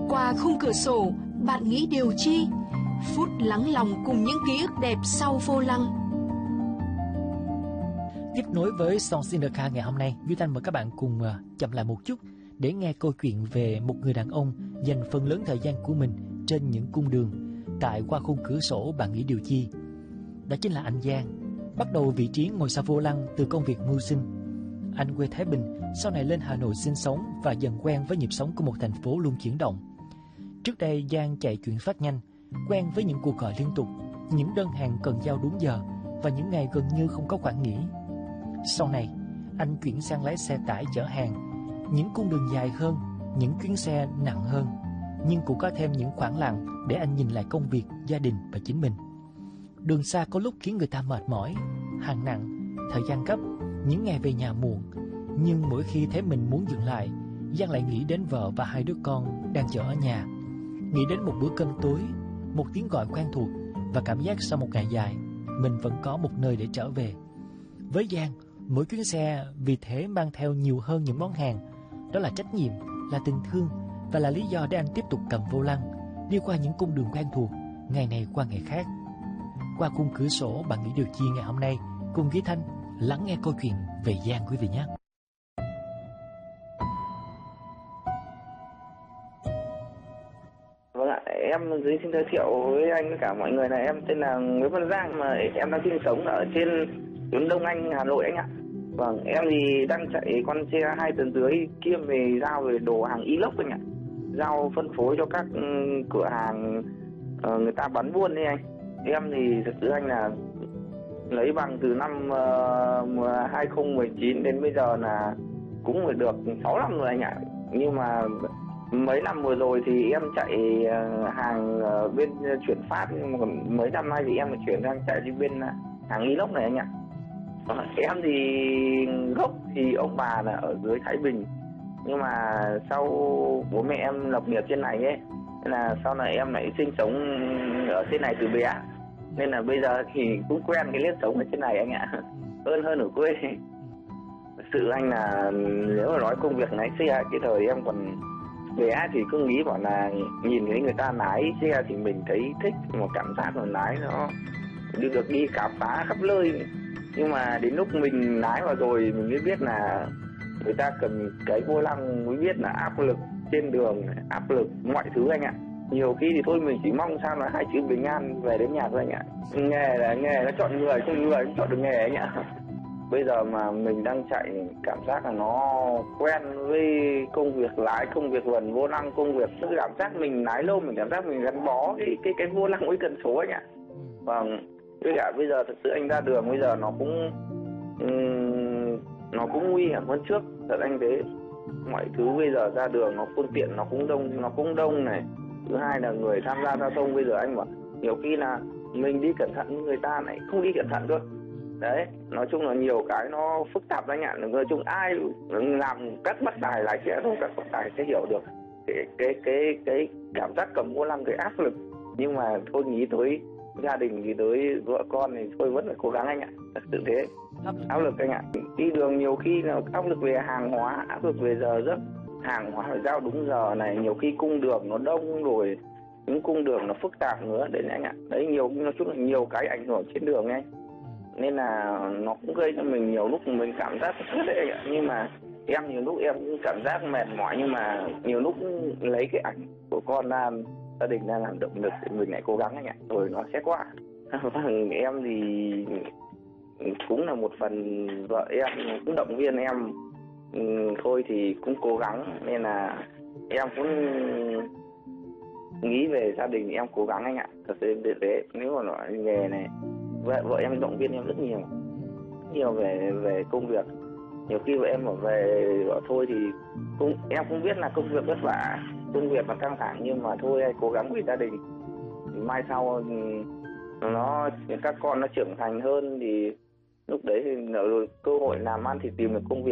Qua khung cửa sổ, bạn nghĩ điều chi? Phút lắng lòng cùng những ký ức đẹp sau vô lăng. Tiếp nối với Songs in the Car ngày hôm nay, Duy Thanh mời các bạn cùng chậm lại một chút để nghe câu chuyện về một người đàn ông dành phần lớn thời gian của mình trên những cung đường. Tại Qua khung cửa sổ bạn nghĩ điều chi? Đó chính là anh Giang, bắt đầu vị trí ngồi sau vô lăng từ công việc mưu sinh. Anh quê Thái Bình, sau này lên Hà Nội sinh sống và dần quen với nhịp sống của một thành phố luôn chuyển động. Trước đây Giang chạy chuyển phát nhanh, quen với những cuộc gọi liên tục, những đơn hàng cần giao đúng giờ và những ngày gần như không có khoảng nghỉ. Sau này, anh chuyển sang lái xe tải chở hàng, những cung đường dài hơn, những chuyến xe nặng hơn, nhưng cũng có thêm những khoảng lặng để anh nhìn lại công việc, gia đình và chính mình. Đường xa có lúc khiến người ta mệt mỏi, hàng nặng, thời gian gấp, những ngày về nhà muộn. Nhưng mỗi khi thấy mình muốn dừng lại, Giang lại nghĩ đến vợ và hai đứa con đang chờ ở nhà. Nghĩ đến một bữa cơm tối, một tiếng gọi quen thuộc và cảm giác sau một ngày dài, mình vẫn có một nơi để trở về. Với Giang, mỗi chuyến xe vì thế mang theo nhiều hơn những món hàng. Đó là trách nhiệm, là tình thương và là lý do để anh tiếp tục cầm vô lăng, đi qua những cung đường quen thuộc, ngày này qua ngày khác. Qua khung cửa sổ bạn nghĩ điều chi ngày hôm nay, cùng Duy Thanh lắng nghe câu chuyện về Giang quý vị nhé. Vâng ạ, em xin giới thiệu với anh với cả mọi người là em tên là Nguyễn Văn Giang, mà em đang sinh sống ở trên tuyến Đông Anh, Hà Nội anh ạ. Vâng, em thì đang chạy con xe 2 tấn rưỡi kiêm về giao về đồ hàng inox anh ạ. Giao phân phối cho các cửa hàng người ta bán buôn đấy anh. Em thì thật sự anh là lấy bằng từ năm 2019 đến bây giờ là cũng phải được 6 năm rồi anh ạ. Nhưng mà mấy năm vừa rồi thì em chạy hàng bên chuyển phát, mấy năm nay thì em chuyển sang chạy đi bên hàng inox này anh ạ. Em thì gốc thì ông bà là ở dưới Thái Bình, nhưng mà sau bố mẹ em lập nghiệp trên này ấy, nên là sau này em lại sinh sống ở trên này từ bé, nên là bây giờ thì cũng quen cái nếp sống ở trên này anh ạ, hơn ở quê. Thực sự anh là nếu mà nói công việc lái xe cái thời em còn bé thì cứ nghĩ bảo là nhìn thấy người ta lái xe thì mình thấy thích, một cảm giác mà lái nó được đi khám phá khắp nơi. Nhưng mà đến lúc mình lái vào rồi mình mới biết là người ta cần cái vô lăng, mới biết là áp lực trên đường, áp lực mọi thứ anh ạ. Nhiều khi thì thôi mình chỉ mong sao là hai chữ bình an về đến nhà thôi anh ạ. Nghề là nghề, nó chọn người, không người cũng chọn được nghề anh ạ. Bây giờ mà mình đang chạy cảm giác là nó quen với công việc lái, công việc vần vô lăng, công việc cái cảm giác mình lái lâu, mình cảm giác mình gắn bó cái vô lăng với cần số anh ạ. Vâng, với cả bây giờ thật sự anh ra đường bây giờ nó cũng nguy hiểm hơn trước, thật anh thế. Mọi thứ bây giờ ra đường nó phương tiện nó cũng đông này. Thứ hai là người tham gia giao thông bây giờ anh bảo nhiều khi là mình đi cẩn thận, người ta lại không đi cẩn thận cơ. Đấy, nói chung là nhiều cái nó phức tạp anh ạ. Nói chung ai làm các bất tài lái xe thôi, các bất tài sẽ hiểu được cái cảm giác cầm vô lăng, cái áp lực. Nhưng mà thôi nghĩ tới gia đình thì tới vợ con thì thôi vẫn phải cố gắng anh ạ. Thật sự thế, áp lực anh ạ. Đi đường nhiều khi là áp lực về hàng hóa, áp lực về giờ giấc, hàng hóa phải giao đúng giờ này, nhiều khi cung đường nó đông rồi, những cung đường nó phức tạp nữa đấy anh ạ. Đấy, nói chung là nhiều cái ảnh hưởng trên đường anh, nên là nó cũng gây cho mình nhiều lúc mình cảm giác rất đấy anh ạ. Nhưng mà em nhiều lúc em cũng cảm giác mệt mỏi, nhưng mà nhiều lúc lấy cái ảnh của con ra, gia đình đang làm động lực thì mình lại cố gắng anh ạ, rồi nó sẽ qua. Vâng, em thì cũng là một phần vợ em cũng động viên em, thôi thì cũng cố gắng, nên là em cũng nghĩ về gia đình em cố gắng anh ạ. Thật sự thế, nếu mà nói nghề này, vợ em động viên em rất nhiều về công việc. Nhiều khi vợ em bảo về bảo thôi thì em cũng biết là công việc vất vả, công việc là căng thẳng, nhưng mà thôi cố gắng vì gia đình. Thì mai sau các con nó trưởng thành hơn thì lúc đấy thì cơ hội làm ăn thì tìm được công việc.